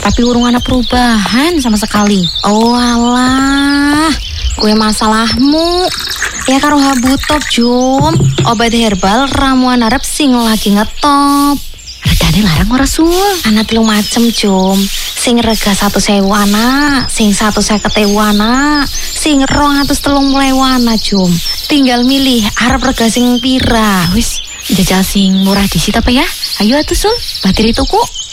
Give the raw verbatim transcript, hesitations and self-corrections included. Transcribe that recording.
tapi urung ana perubahan sama sekali. Oh alah, kue masalahmu. Ya karo Habutop Jum, obat herbal ramuan Arab sing lagi ngetop. Regane larang ora Sul? Ana telung macem Jum. Sing rega satu sewu ana, sing satu seket ewu ana, sing rong atus telung puluh ana Jum. Tinggal milih arep rega sing pira. Wis, jajal sing murah disit apa ya? Ayo atuh Sul, bateri tuku.